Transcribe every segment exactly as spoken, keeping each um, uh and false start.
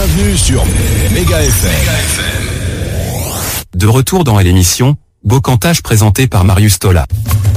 Bienvenue sur Méga F M. De retour dans l'émission, Beau Cantage présenté par Marius Tola.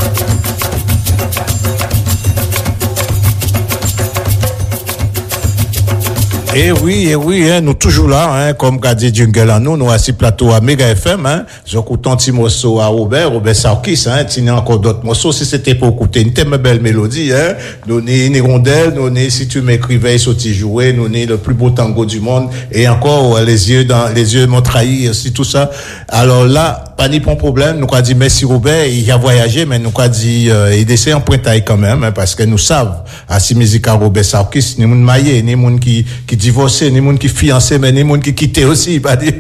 Eh oui, eh oui, hein, nous toujours là, hein, comme qu'a dit Jungle à nous, nous assis plateau à Méga F M, hein, j'écoute un petit morceau à Robert, Robert Sarkis, hein, il y a encore d'autres morceaux, si c'était pour écouter une telle belle mélodie, hein, nous n'est une rondelle, nous n'est, si tu m'écrivais, sauter jouer, nous n'est le plus beau tango du monde, et encore, les yeux dans, les yeux m'ont trahi, aussi tout ça. Alors là, pas ni pour problème, nous qu'a dit merci Robert, il a voyagé, mais nous qu'a dit, euh, il essaie en pointail quand même, hein, parce que nous savons, à si musique à Robert Sarkis, ni moun maillé, ni moun qui, qui divorcé, ni moun qui fiancé, mais ni moun qui quitté aussi, pas dire.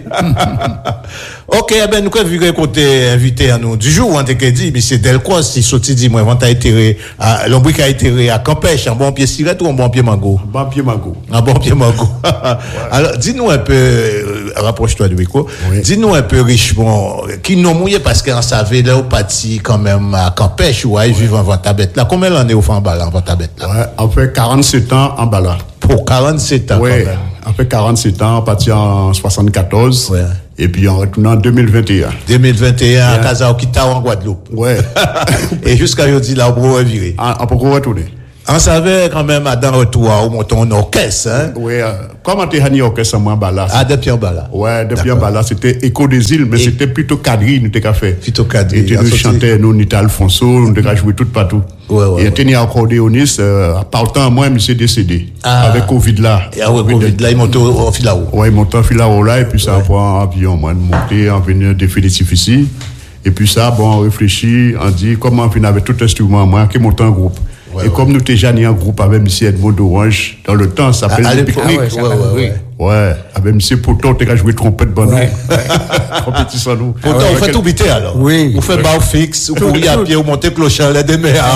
Ok, eh ben, nous avons vu côté invité à nous du jour, on t'a dit, mais c'est Delcroix, si sorti dit, moi, on t'a été à, l'ombre qui a été à Campèche, un bon pied cirette ou un bon pied mango? Un bon pied mango. Un bon pied mango. Ouais. Alors, dis-nous un peu, euh, rapproche-toi du micro. Oui. Dis-nous un peu richement, qui nous mouillé parce qu'on savait, là, au parti, quand même, à Campèche, ou à vivre en Vantabette, là. Combien d'années au fait en bas, en Vantabette, là? Ouais, on fait quarante-sept ans en bas, là. Pour quarante-sept ans, ouais, quand même. On fait quarante-sept ans, parti en soixante-quatorze. Ouais. Et puis, en retournant en deux mille vingt et un. deux mille vingt et un, yeah. À Casa Okita en Guadeloupe. Ouais. Et jusqu'à aujourd'hui, là, on peut revirer. On peut retourner. On savait quand même, à dans le retour, au montant en orchestre, hein. Oui, euh, comment t'es hani orchestre, moi, Bala? Ah, depuis en Bala. Ouais, depuis en Bala. C'était Écho des îles, mais et c'était plutôt Cadri, nous t'es fait. Plutôt Cadri. Et nous chantait, nous, Nita Alfonso, nous t'es joué tout partout. Ouais, ouais. Et t'es accordéoniste, euh, partant, moi, monsieur décédé. Ah. Avec Covid là. Et avec Covid là, il monte au Filao. Ouais, il monte au Filao là, et puis ça, prend un avion, moi, de monter, en venir définitif ici. Et puis ça, bon, on réfléchit, on dit, comment on finit avec tout instrument, moi, qui monte en groupe. Ouais, et ouais. Comme nous t'es jamais en groupe avec M. Edmond d'Orange, dans le temps, ça s'appelle le pique-nique. Ah, ouais, ouais, ouais. Ouais, avec M. Poton, t'es qu'à jouer trompette, bon, ouais. Trompette sans nous. Poton, vous faites tout biter alors. Oui. Vous faites bar fixe, vous pourriez à pied, vous montez clochard, les deux meilleurs.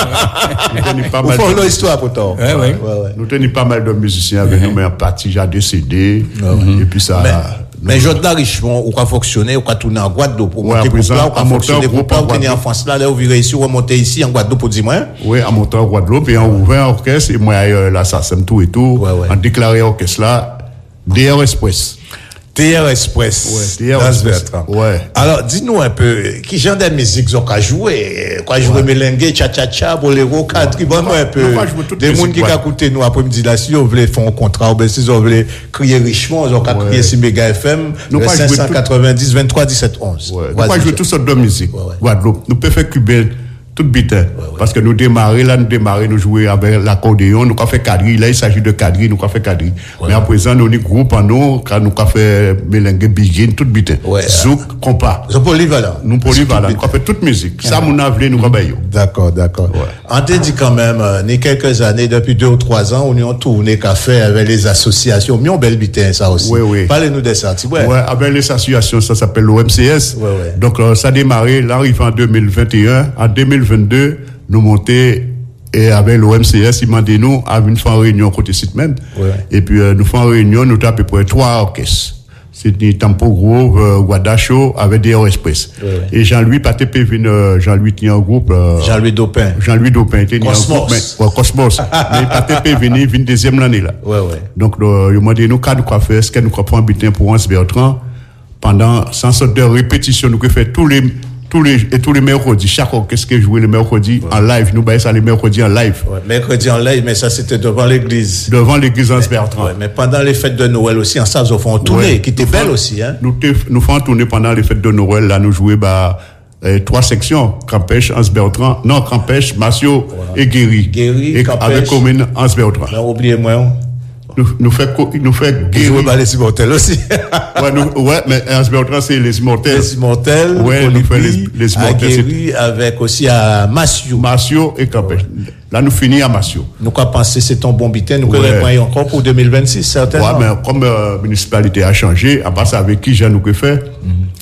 Vous faites l'histoire, Poton. Ouais, ouais. Nous tenons pas mal de musiciens avec nous, mais en partie, j'ai décédé. Et puis ça. Mais Jordan Richemont, ou quoi fonctionner, ou quoi tourner en Guadeloupe, ou monter groupe là, ou quoi fonctionner groupe là, ou tenir en France là, là, ou virer ici, ou monter ici en Guadeloupe, pour dire moi. Oui, en montant en Guadeloupe, et en ouvert orchestre, et moi, là, ça, c'est tout et tout, en déclaré orchestre là, D R Express. D R Express. Ouais, D R Express. Ouais. Alors, dis-nous un peu, qui genre de musique vous avez joué? Quoi jouer merengue, cha-cha-cha, boléro, country, bon, un peu. Des gens qui ont écouté nous après-midi là, si on voulait faire un contrat, ou bien si on voulait crier richement, on a crié sur Méga F M, cinq cent quatre-vingt-dix, vingt-trois, dix-sept, onze. Nous pas jouer toutes sortes de musique. Guadeloupe. Nous pouvons faire cubain. Tout bite. Ouais, ouais. Parce que nous démarrer, là, nous démarrer, nous jouer avec l'accordéon, nous avons fait quadrille, là, il s'agit de quadrille, nous avons fait quadrille. Ouais. Mais à présent, nous avons groupe en nous, quand nous avons fait merengue, bigin, tout bite. Ouais. Zouk, compas. Nous polyvalent. Nous polyvalent. Nous avons fait toute musique. Ça, nous avons nous avons D'accord, d'accord. Ouais. On t'a dit quand même, euh, il y a quelques années, depuis deux ou trois ans, on a tourné café avec les associations. Mais on belle bite, ça aussi. Oui, oui. Parlez-nous de ça, tu vois. Ouais, avec les associations, ça s'appelle l'O M C S. Ouais, ouais. Donc, euh, ça a démarré, là, arrive en deux mille vingt et un, en deux mille vingt-deux, nous monter et avec l'O M C S, ils m'ont dit nous à une fois en réunion côté site même. Ouais. Et puis euh, nous faisons en réunion, nous avons à peu près trois orchestres. C'était Tempo Grove, euh, Guadacho avec D R Express. Ouais. Et Jean-Louis Paté venu, euh, Jean-Louis tient un groupe. Euh, Jean-Louis Dopin. Jean-Louis Dopin était un groupe. Mais, ouais, Cosmos. Mais Paté venu, venu deuxième année là. Ouais, ouais. Donc euh, ils m'ont dit nous qu'à nous quoi faire, est-ce que nous quoi prendre un butin pour Hans Bertrand pendant cent sortes de répétitions, nous que fait tous les tous les et tous les mercredis, chaque orchestre qui jouait le mercredi ouais. en live, nous baillons ça les mercredis en live. Ouais, mercredi en live, mais ça c'était devant l'église. Devant l'église Hans Bertrand. Ouais, mais pendant les fêtes de Noël aussi, en ça, nous faisons tourner, ouais. qui était belle aussi, hein. Nous nous faisons tourner pendant les fêtes de Noël, là, nous jouons, bah, euh, trois sections, Campèche, Hans Bertrand, non, Campèche, Massio voilà. et Guéry. Guéry, et Campèche. Avec commune Hans Bertrand. Non, oubliez-moi, Nous, nous fait, nous fait guérir. Jouer par les immortels aussi. ouais, nous, ouais, mais Hans Bertrand, c'est les immortels. Les immortels. Ouais, nous fait les, les immortels. Guéri, avec aussi à Massio. Massio et Campèche. Ouais. Là, nous finissons à Massio. Nous, quoi penser, c'est un bon bitin. Nous, ouais. quoi encore pour deux mille vingt-six, certainement. Ouais, mais comme, la euh, municipalité a changé, à part ça, avec qui j'ai nous que fait? Mm-hmm.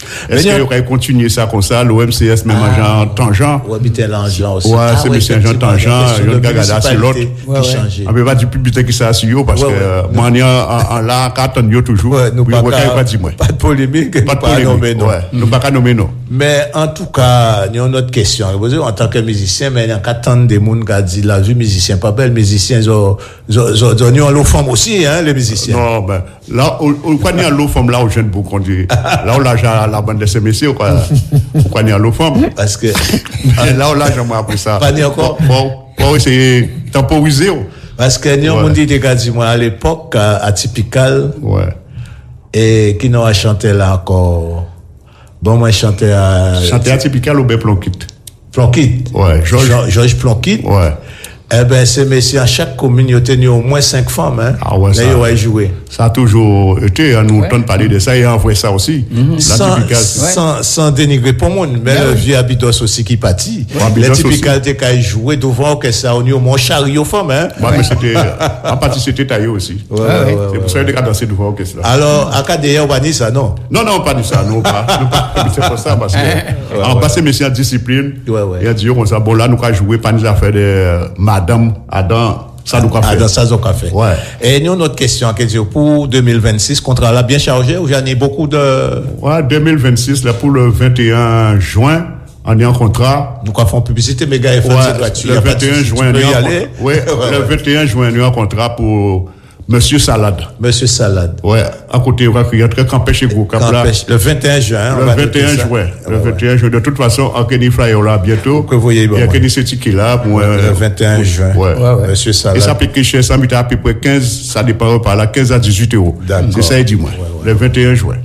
Est-ce qu'il aurait continué ça comme ça, l'O M C S, même agent tangent? Ou habiter l'agent aussi. Ouais, c'est monsieur agent tangent, il y a un gars sur l'autre. Qui change. On peut pas dire public qui ça sur parce que, moi, en là, qu'attend toujours. Nous pas de polémique. Pas de polémique. Ouais, nous pas qu'à nommer non. Mais en tout cas, il y a une autre question. En tant que musicien, mais il y a qu'attend des gens qui disent la vie musicien, pas belle, musicien, ils ont l'eau femme aussi, hein, les musiciens. Non, ben, là, on connaît l'eau femme là, au jeune bouc, on dit. Là, on l'a la bande de ces messieurs, quoi. On connaît l'eau femme. Parce que. Là, on l'a jamais appris ça. Pas ni encore. Bon, bon, c'est temporiser. Parce que nous, on dit, moi, à l'époque, atypical. Ouais. Et qui nous a chanté là encore. Bon, moi, je chantais à. Chanter atypical ou bien Plonquit? Plonquit. Ouais, Georges. Georges Plonquit. Ouais. Eh ben, ces messieurs, à chaque commune, ils ont tenu au moins cinq femmes, hein. Ah ouais, ça. Là, ils ont joué. Ça a toujours été, hein, nous ouais. entendons parler de ça et envoyer ça aussi. Mm-hmm. Sans, sans, sans dénigrer pour moi, mais yeah. le vieux Abidos aussi qui partit. Ouais, les typicalités qu'il a joué devant, que ça, on y a au moins chariot femmes, hein. Ouais, mais c'était, en partie, c'était taillé aussi. Ouais, ouais, ouais, c'est pour ça qu'il a dansé devant l'orchestre. Alors, à Kadeye, on va dire ça, non? Non, non, pas dit ça, non, pas. C'est pour ça, parce que, en bas, c'est messieurs en discipline. Ouais, ouais. Il a dit, on s'est bon, là, nous avons joué, pas nous affaires de Madame Adam. Ça nous a fait. Ah, dans ça, nous a fait. Ouais. Et nous, notre question, pour deux mille vingt-six, contrat là bien chargé, ou j'en ai beaucoup de. Ouais, deux mille vingt-six, là, pour le vingt et un juin, on est en contrat. Nous avons publicité, méga F M, ouais, gratuit. Le vingt et un juin, on est en contrat. Ouais, le vingt et un juin, on est en contrat pour Monsieur Salade. Monsieur Salade. Ouais, à côté, on va crier, très campé chez vous, le vingt et un juin. Le vingt et un juin. Le vingt et un juin. De toute façon, en Kenny Flyer là, bientôt. Que vous voyez, il y a Kenny Seti là, pour, le vingt et un juin. Ouais. Ouais, ouais. Monsieur Salade. Et ça pique cher, ça met à peu près quinze, ça dépend par là, quinze à dix-huit euros. C'est ça, il dit, moi. Ouais, ouais. Le vingt et un juin.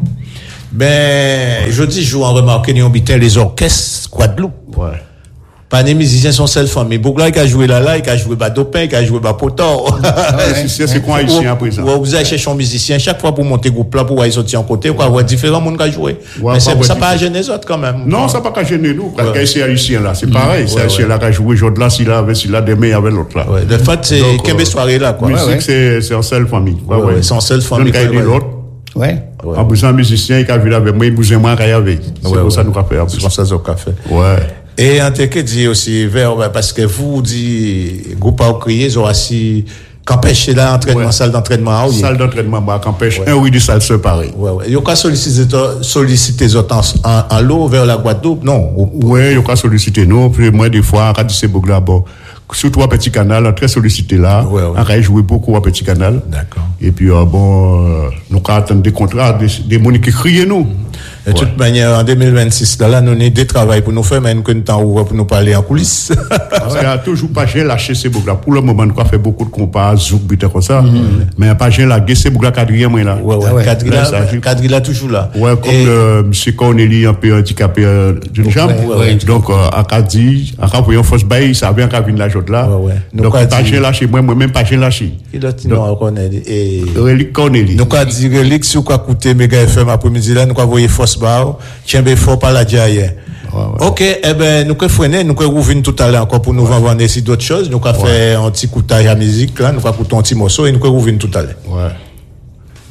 Ben, je dis, je vous en remarquez, nous habitons les orchestres Guadeloupe. Ouais. Pas les musiciens sont seuls famille. Beaucoup là, qui a joué là, là, qui a joué Badopin, qui a joué Bapotor. C'est quoi ici à présent? Vous allez chercher un musicien chaque fois pour monter groupe là, pour aller sortir en côté, quoi, voir différents monde qui a joué. Mais ça pas pas gêner les autres quand même. Non, ça pas qu'à gêner nous. Parce que c'est haïtien là, c'est pareil. C'est haïtien là qui a joué, aujourd'hui là, s'il a avec celui-là, demain avec l'autre là. Le fait, c'est qu'une soirée là, quoi. Musique, c'est en seule famille. C'est en seule famille. Donc, il y a l'autre. Ouais. En besoin de musicien, il a vu avec moi, il bouge moins qu'il y avait. C'est pour ça que nous avons fait. C'est pour ça que nous avons fait. Ouais. Et en tant que dit aussi, vers, parce que vous dit, groupe à crier, ils ont assis, qu'empêche là, entraînement, ouais. salle d'entraînement, oui. Salle d'entraînement, bah, qu'empêche, ouais. un oui, de salle séparée. Ouais, ouais. Il y a qu'à solliciter, solliciter les autres en, en, en l'eau vers la Guadeloupe, non? Oui, il y a qu'à solliciter, non. Puis, moi, des fois, quand c'est beaucoup là, bon, surtout à Petit Canal, très sollicité là. Ouais, ouais. On a joué beaucoup à Petit Canal. D'accord. Et puis, euh, bon, euh, nous avons attendu des contrats, des, des monies qui crient, nous. De toute ouais. manière, en deux mille vingt-six, là, nous avons des travaux pour nous faire, mais nous avons pour nous parler en coulisses. Parce qu'il n'y a toujours pas j'ai lâché ces boucles là. Pour le moment, nous avons fait beaucoup de compas, zouk, butin comme ça. Mm-hmm. Mais pas j'ai lâché ces boucles là, quadrillé, moi, là. Ouais, ouais, ouais. Quadrillé là, toujours là. Ouais, comme et... le monsieur Corneli, un peu handicapé euh, d'une jambe. Ouais, ouais, donc, euh, à Kadi, à Kadi, on force bail, ça vient qu'à venir la joute là. Ouais, ouais. Donc, pas j'ai lâché, moi, moi-même, pas j'ai lâché. Il a dit non, Corneli. Et... Relique Corneli. Nous avons dit relique, si vous avez écouté Méga F M après-midi là, nous avons envoyé force bar. Tiens, fort par la diaye. Ouais, ouais. Ok, eh ben, nous que freiner, nous que revenir tout à l'heure encore pour nous ouais. vendre ici d'autres choses. Nous que ouais. faire un petit coup de taille à musique là, nous que écouter un petit morceau et nous que revenir tout à l'heure. Ouais.